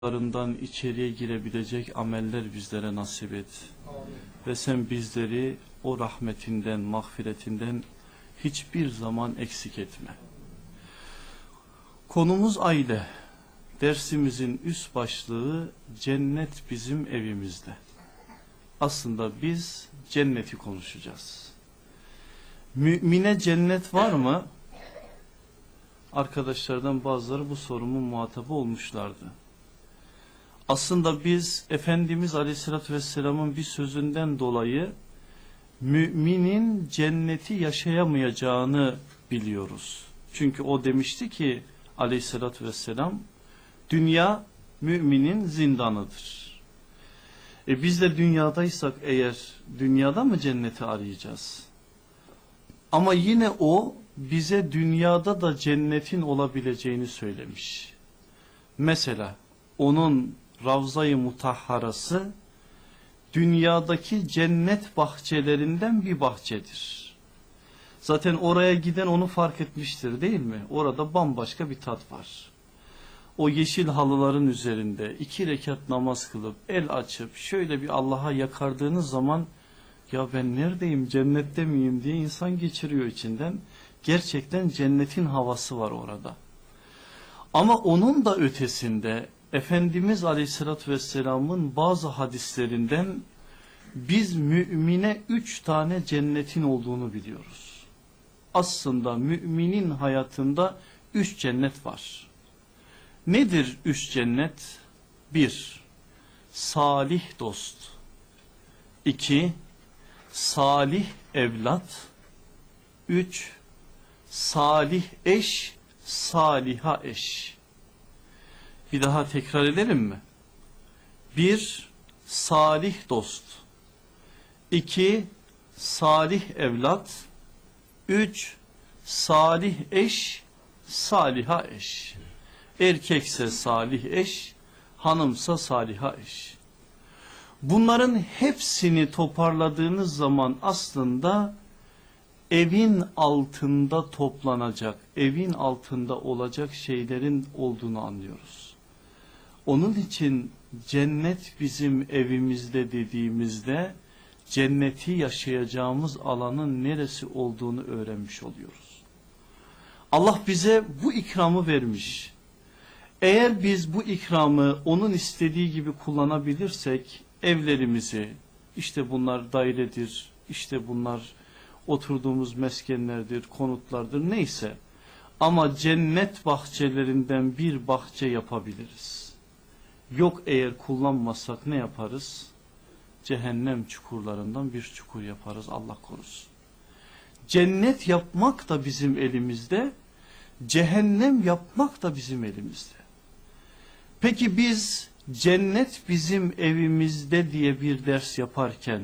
Larından içeriye girebilecek ameller bizlere nasip et. Ve sen bizleri o rahmetinden, mağfiretinden hiçbir zaman eksik etme. Konumuz aile. Dersimizin üst başlığı cennet bizim evimizde. Aslında biz cenneti konuşacağız. Mümine cennet var mı? Arkadaşlardan bazıları bu sorumun muhatabı olmuşlardı. Aslında biz Efendimiz Aleyhisselatü Vesselam'ın bir sözünden dolayı müminin cenneti yaşayamayacağını biliyoruz. Çünkü o demişti ki Aleyhisselatü Vesselam, dünya müminin zindanıdır. Biz de dünyadaysak eğer dünyada mı cenneti arayacağız? Ama yine o bize dünyada da cennetin olabileceğini söylemiş. Mesela onun Ravza-i Mutahharası dünyadaki cennet bahçelerinden bir bahçedir. Zaten oraya giden onu fark etmiştir değil mi? Orada bambaşka bir tat var. O yeşil halıların üzerinde 2 rekat namaz kılıp el açıp şöyle bir Allah'a yakardığınız zaman ya ben neredeyim, cennette miyim diye insan geçiriyor içinden. Gerçekten cennetin havası var orada. Ama onun da ötesinde Efendimiz Aleyhisselatü Vesselam'ın bazı hadislerinden biz mümine 3 tane cennetin olduğunu biliyoruz. Aslında müminin hayatında 3 cennet var. Nedir 3 cennet? 1. Salih dost. 2. Salih evlat. 3. Salih eş, saliha eş. Bir daha tekrar edelim mi? 1. Salih dost. 2. Salih evlat. 3. Salih eş, saliha eş. Erkekse salih eş, hanımsa saliha eş. Bunların hepsini toparladığınız zaman aslında evin altında toplanacak, evin altında olacak şeylerin olduğunu anlıyoruz. Onun için cennet bizim evimizde dediğimizde cenneti yaşayacağımız alanın neresi olduğunu öğrenmiş oluyoruz. Allah bize bu ikramı vermiş. Eğer biz bu ikramı onun istediği gibi kullanabilirsek evlerimizi, işte bunlar dairedir, işte bunlar oturduğumuz meskenlerdir, konutlardır neyse ama cennet bahçelerinden bir bahçe yapabiliriz. Yok eğer kullanmasak ne yaparız? Cehennem çukurlarından bir çukur yaparız, Allah korusun. Cennet yapmak da bizim elimizde, cehennem yapmak da bizim elimizde. Peki biz cennet bizim evimizde diye bir ders yaparken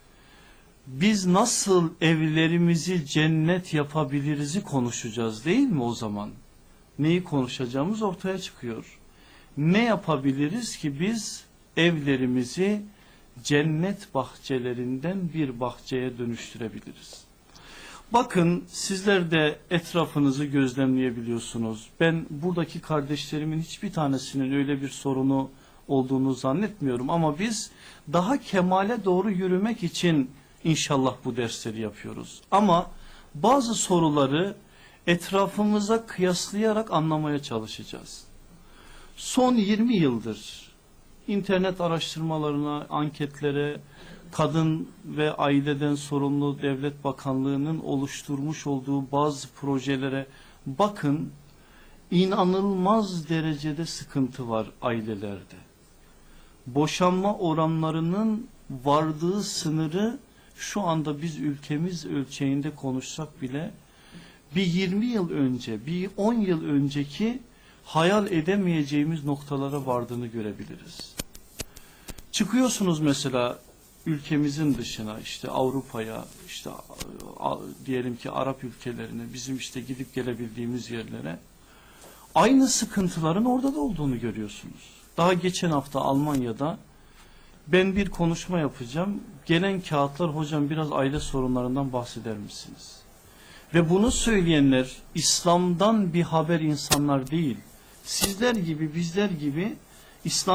biz nasıl evlerimizi cennet yapabiliriz'i konuşacağız değil mi o zaman? Neyi konuşacağımız ortaya çıkıyor. Ne yapabiliriz ki biz evlerimizi cennet bahçelerinden bir bahçeye dönüştürebiliriz? Bakın sizler de etrafınızı gözlemleyebiliyorsunuz. Ben buradaki kardeşlerimin hiçbir tanesinin öyle bir sorunu olduğunu zannetmiyorum. Ama biz daha kemale doğru yürümek için İnşallah bu dersleri yapıyoruz. Ama bazı soruları etrafımıza kıyaslayarak anlamaya çalışacağız. Son 20 yıldır internet araştırmalarına, anketlere, kadın ve aileden sorumlu Devlet Bakanlığı'nın oluşturmuş olduğu bazı projelere bakın, inanılmaz derecede sıkıntı var ailelerde. Boşanma oranlarının vardığı sınırı şu anda biz ülkemiz ölçeğinde konuşsak bile bir 20 yıl önce, bir 10 yıl önceki hayal edemeyeceğimiz noktalara vardığını görebiliriz. Çıkıyorsunuz mesela ülkemizin dışına, işte Avrupa'ya, işte diyelim ki Arap ülkelerine, bizim işte gidip gelebildiğimiz yerlere, aynı sıkıntıların orada da olduğunu görüyorsunuz. Daha geçen hafta Almanya'da ben bir konuşma yapacağım. Gelen kağıtlar, hocam biraz aile sorunlarından bahseder misiniz? Ve bunu söyleyenler İslam'dan bir haber insanlar değil. Sizler gibi, bizler gibi İslam